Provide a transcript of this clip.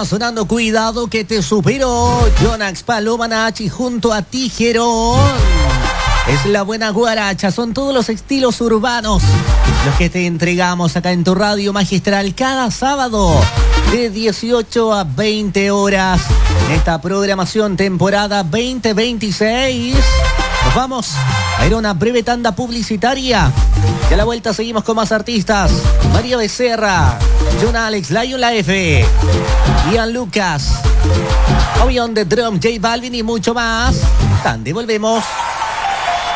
Va sonando Cuidado que te supero. Jonax, Paloma Nachi junto a Tijerón. Es la buena guaracha, son todos los estilos urbanos los que te entregamos acá en tu radio magistral cada sábado de 18 a 20 horas en esta programación temporada 2026. Nos vamos a ir a una breve tanda publicitaria y a la vuelta seguimos con más artistas. María Becerra, John Alex, Lion La F, Ian Lucas, Avión de Drum, J Balvin y mucho más. Tan, volvemos.